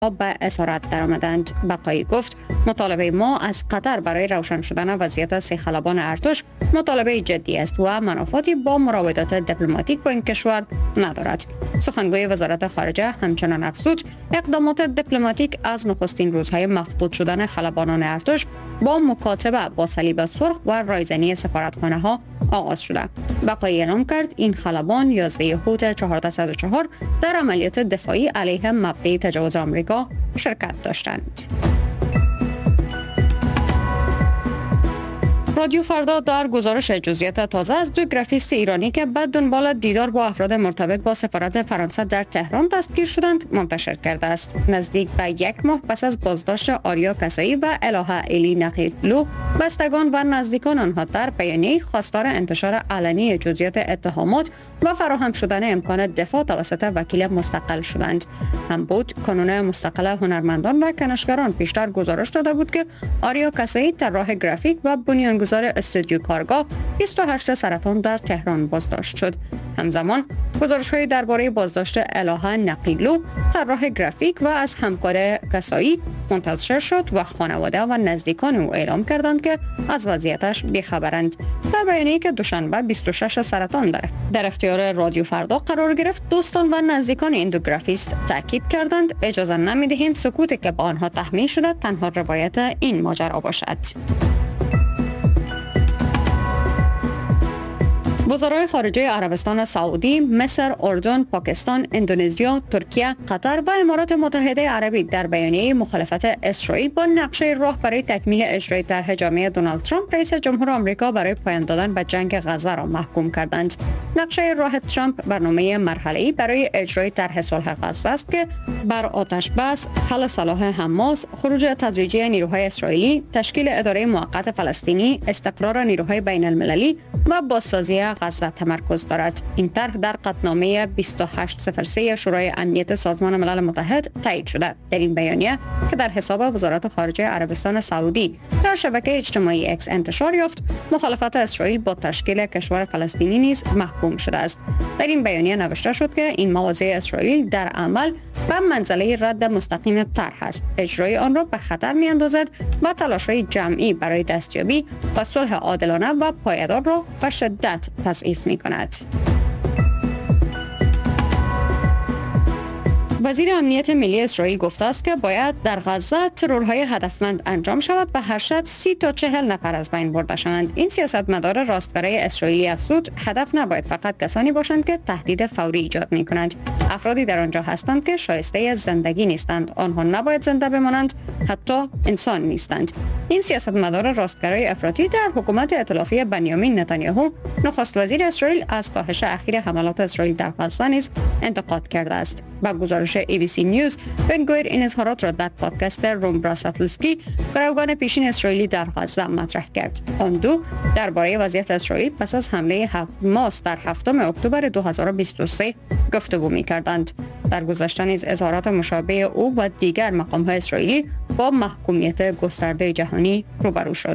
به اسارت درآمدند. بقایی گفت مطالبه ما از قطر برای روشن شدن وضعیت سیخلبان ارتش مطالبه جدی است و منافاتی با مراودات دیپلماتیک با این کشور ندارد. سخنگوی وزارت خارجه همچنان افزود اقدامات دیپلماتیک از نخستین روزهای مفقود شدن خلبانان ارتش با مکاتبه با صلیب سرخ و رایزنی سفارتخانه ها آغاز شده. بقایی اعلام کرد این خلبان 11 هوت 1404 در عملیات دفاعی علیه مبدأ تجاوز آمریکا شرکت داشتند. رادیو فردا در گزارش جزئیات تازه از دو گرافیست ایرانی که بعد دنبال دیدار با افراد مرتبط با سفارت فرانسه در تهران دستگیر شدند منتشر کرده است. نزدیک به 1 ماه پس از بازداشت آریا کسایی و الهه الی نقیلو، بستگان و نزدیکان آنها در بیانیه خواستار انتشار علنی جزئیات اتهامات و فراهم شدن امکان دفاع توسط وکیل مستقل شدند. هم بود کانون مستقل هنرمندان و کنشگران پیشتر گزارش داده بود که آریا کسایی طراح گرافیک و بنیانگذار استودیو کارگاه 28 سرطان در تهران بازداشت شد. همزمان گزارش‌های درباره بازداشت الهه نقیلو طراح گرافیک و از همکار کسایی منتشر شد و خانواده و نزدیکان او اعلام کردند که از وضعیتش بی‌خبرند. در بیانیه‌ای که دوشنبه 26 سرطان در اختیار رادیو فردا قرار گرفت، دوستان و نزدیکان این دو گرافیست تاکید کردند اجازه نمی‌دهیم سکوتی که با آنها تحمیل شده تنها روایت این ماجرا باشد. وزرای خارجه عربستان سعودی، مصر، اردن، پاکستان، اندونزیا، ترکیه، قطر و امارات متحده عربی در بیانیه مخالفت اسرائیل با نقشه راه برای تکمیل اجرای طرح جامعه دونالد ترامپ رئیس جمهور آمریکا برای پایان دادن به جنگ غزه را محکوم کردند. نقشه راه ترامپ برنامه مرحله‌ای برای اجرای طرح صلح غزه است که بر آتش بس، خلع سلاح حماس، خروج تدریجی نیروهای اسرائیلی، تشکیل اداره موقت فلسطینی، استقرار نیروهای بین المللی و بازسازی غزه تمرکز دارد. این طرح در قطعنامه 2803 شورای امنیت سازمان ملل متحد تایید شده. در این بیانیه که در حساب وزارت خارجه عربستان سعودی در شبکه اجتماعی اکس انتشار یافت، مخالفت اسرائیل با تشکیل کشور فلسطینی نیز محکوم شده است. در این بیانیه نوشته شد که این مواضع اسرائیل در عمل به منزله رد مستقیم طرح است. اجرای آن را به خطر می‌اندازد و تلاش‌های جمعی برای دستیابی به صلح عادلانه و پایدار را به شدت تضعیف می‌کند. وزیر امنیت ملی اسرائیل گفته است که باید در غزه ترورهای هدفمند انجام شود و هر شب 30 تا 40 نفر از بین برده شوند. این سیاستمدار راستگرای اسرائیلی افزود هدف نباید فقط کسانی باشند که تهدید فوری ایجاد می‌کنند. افرادی در آنجا هستند که شایسته زندگی نیستند. آنها نباید زنده بمانند، حتی انسان نیستند. این سیاستمدار راستگرای افراطی در حکومت ائتلافی بنیامین نتانیاهو، نخست وزیر اسرائیل، از کاهش اخیر حملات اسرائیل در غزه نیز انتقاد کرده است. با گزارش ABC نیوز، بن-گویر این اظهارات را در پادکست روم براسافلسکی، گروگان پیشین اسرائیلی در غزه مطرح کرد. آن دو درباره وضعیت اسرائیل پس از حمله 7 مارس در 7 اکتبر 2023 گفتگو می‌کردند. در گذشته نیز اظهارات مشابه او و دیگر مقام‌های اسرائیلی با محکومیت گسترده جهانی روبرو شد.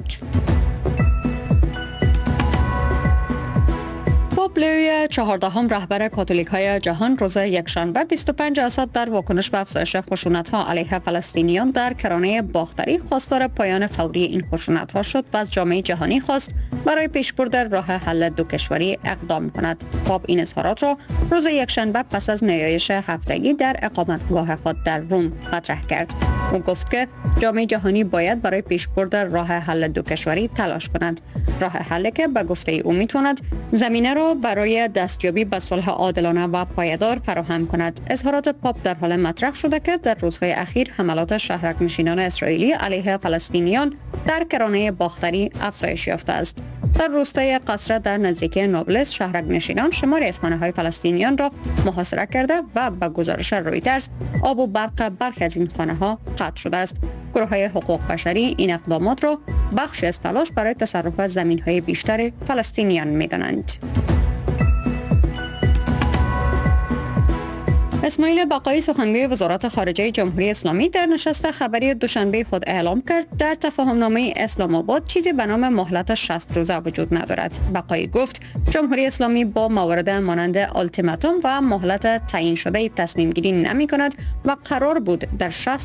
پاپ لیو 14 رهبر کاتولیک‌های جهان روز یکشنبه 25 اسد در واکنش به افزایش خشونت‌ها علیه فلسطینیان در کرانه باختری خواستار پایان فوری این خشونت‌ها شد و از جامعه جهانی خواست برای پیشبرد راه حل دو کشوری اقدام کند. پاپ این اظهارات را روز یکشنبه پس از نیایش هفتگی در اقامتگاه خود در روم مطرح کرد. او گفت که جامعه جهانی باید برای پیشبرد راه حل دو کشوری تلاش کند. راه حلی که به گفته او میتواند زمینه را برای دستیابی به صلح عادلانه و پایدار فراهم کند. اظهارات پاپ در حال مطرح شده که در روزهای اخیر حملات شهرک‌نشینان اسرائیلی علیه فلسطینیان در کرانه باختری افزایش یافته است. در روستای قصره در نزدیکی نابلس، شهرک‌نشینان شماری از خانه‌های فلسطینیان را محاصره کرده و به گزارش رویترز آب و برق برخی از این خانه‌ها قطع شده است. گروه‌های حقوق بشری این اقدامات را بخشی از تلاش برای تصرف از زمین‌های بیشتر فلسطینیان می‌دانند. اسماعیل بقایی سخنگوی وزارت خارجه جمهوری اسلامی در نشست خبری دوشنبه خود اعلام کرد در تفاهمنامه اسلام آباد چیزی به نام مهلت 60 روزه وجود ندارد. بقایی گفت جمهوری اسلامی با موارد مانند التیماتوم و مهلت تعیین شده تصمیم گیری نمی کند و قرار بود در 60